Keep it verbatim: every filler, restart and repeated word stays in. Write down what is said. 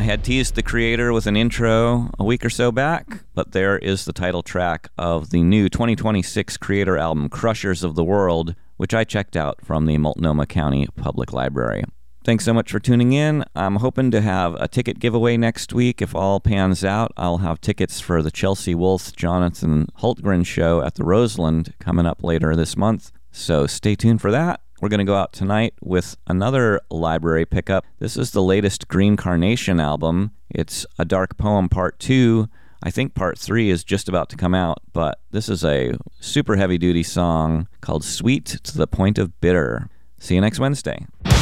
had teased the Creator with an intro a week or so back, but there is the title track of the new twenty twenty-six Creator album, Crushers of the World, which I checked out from the Multnomah County Public Library. Thanks so much for tuning in. I'm hoping to have a ticket giveaway next week. If all pans out, I'll have tickets for the Chelsea Wolfe Jonathan Hultgren show at the Roseland coming up later this month. So stay tuned for that. We're going to go out tonight with another library pickup. This is the latest Green Carnation album. It's A Dark Poem Part two. I think Part three is just about to come out, but this is a super heavy-duty song called Sweet to the Point of Bitter. See you next Wednesday.